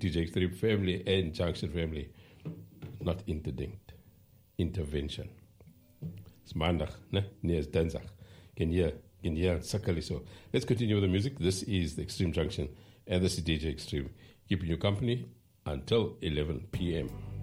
DJ Extreme family and Junction family. Not interdict. Intervention. It's maandag, né? Nee, it's dinsdag. Can hear sakali so. Let's continue with the music. This is the Extreme Junction, and this is DJ Extreme, keeping you company until 11 p.m.